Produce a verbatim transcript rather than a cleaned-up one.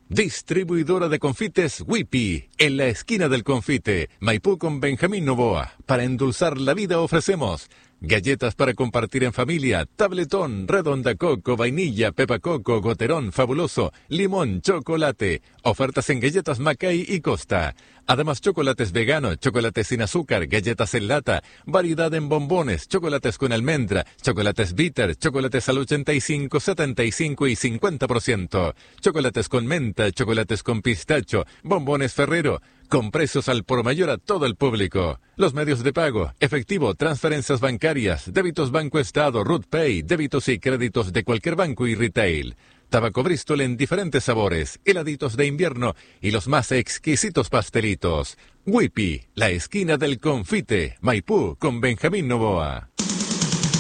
Distribuidora de confites Whippy, en la esquina del confite, Maipú con Benjamín Novoa. Para endulzar la vida ofrecemos galletas para compartir en familia, tabletón, redonda coco, vainilla, pepa coco, goterón, fabuloso, limón, chocolate. Ofertas en galletas Macay y Costa. Además, chocolates veganos, chocolates sin azúcar, galletas en lata, variedad en bombones, chocolates con almendra, chocolates bitter, chocolates al ochenta y cinco, setenta y cinco y cincuenta por ciento, chocolates con menta, chocolates con pistacho, bombones Ferrero, con precios al por mayor a todo el público. Los medios de pago, efectivo, transferencias bancarias, débitos Banco Estado, Root Pay, débitos y créditos de cualquier banco y retail. Tabaco Bristol en diferentes sabores, heladitos de invierno y los más exquisitos pastelitos. Whippy, la esquina del confite, Maipú con Benjamín Novoa.